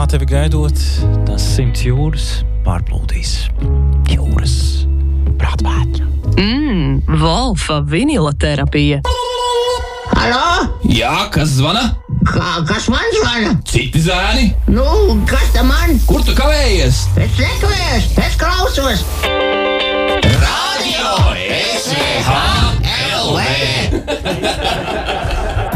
tevi gaidot, tās 100 jūras pārplūdīs. Jūras prātvētra. Volfa vinila terapija. Halo? Jā, kas zvana? Kas man zvana? Citi zēni. Nu, kas tam man? Kur tu kavējies? Es nekavējos, es klausos.